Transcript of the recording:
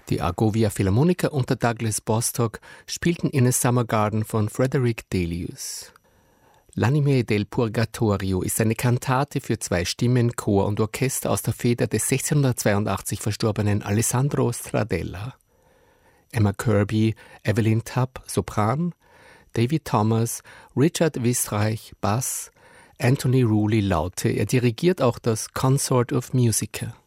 Die Argovia Philharmoniker unter Douglas Bostock spielten in a Summer Garden von Frederick Delius. L'Anime del Purgatorio ist eine Kantate für 2 Stimmen, Chor und Orchester aus der Feder des 1682 verstorbenen Alessandro Stradella. Emma Kirby, Evelyn Tubb, Sopran, David Thomas, Richard Wissreich, Bass, Anthony Rooley, Laute. Er dirigiert auch das Consort of Musica.